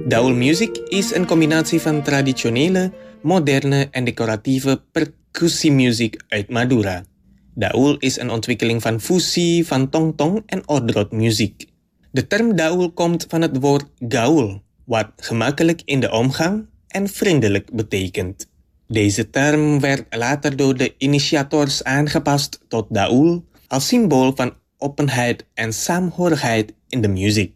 Daul music is een combinatie van traditionele, moderne en decoratieve percussiemuziek uit Madura. Daul is een ontwikkeling van fusie van tongtong en ordrotmuziek. De term daul komt van het woord gaul, wat gemakkelijk in de omgang en vriendelijk betekent. Deze term werd later door de initiators aangepast tot daul als symbool van openheid en saamhorigheid in de muziek.